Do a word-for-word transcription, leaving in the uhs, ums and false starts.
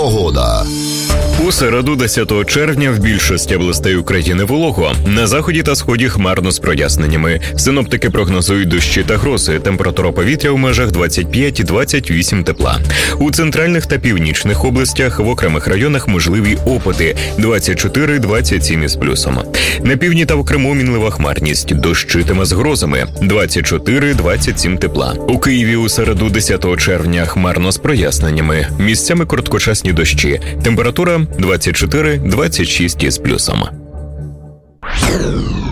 Погода. У середу, десятого червня, в більшості областей України волого. На заході та сході хмарно з проясненнями. Синоптики прогнозують дощі та грози. Температура повітря у межах двадцять п'ять - двадцять вісім тепла. У центральних та північних областях в окремих районах можливі опади – двадцять чотири - двадцять сім із плюсом. На півдні та в Криму мінлива хмарність. Дощитиме з грозами – двадцять чотири - двадцять сім тепла. У Києві у середу, десятого червня, хмарно з проясненнями. Місцями короткочасні дощі. Температура двадцять чотири - двадцять шість із плюсом.